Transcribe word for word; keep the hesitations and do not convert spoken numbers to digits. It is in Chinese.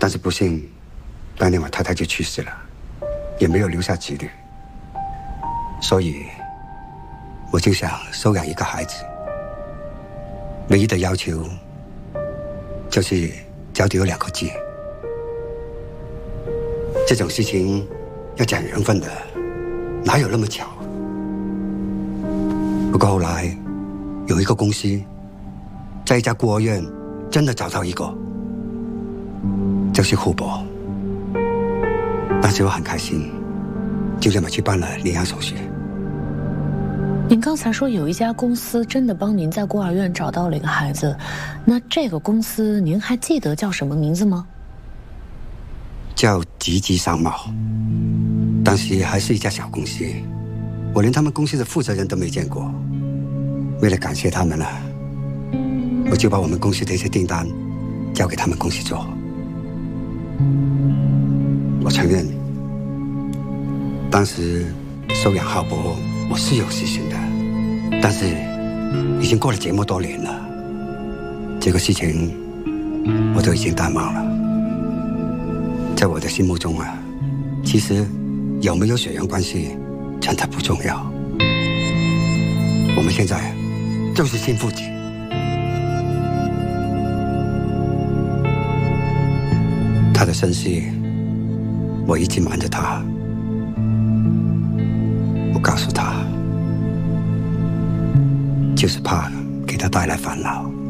但是不幸，当年我太太就去世了，也没有留下子女，所以我就想收养一个孩子。唯一的要求就是脚底有两个痣。这种事情要讲缘分的，哪有那么巧？不过后来有一个公司在一家孤儿院真的找到一个，就是湖泊。当时我很开心，就这么去办了领养手续。 您刚才说有一家公司真的帮您在孤儿院找到了一个孩子，那这个公司您还记得叫什么名字吗？ 叫吉吉商贸，当时还是一家小公司，我连他们公司的负责人都没见过。为了感谢他们呢，我就把我们公司的一些订单交给他们公司做。我承认，当时收养浩博我是有私心的，但是已经过了这么多年了，这个事情我都已经淡忘了。在我的心目中啊，其实有没有血缘关系真的不重要。我们现在就是亲父子。他的身世我一直瞒着他，不告诉他，就是怕给他带来烦恼。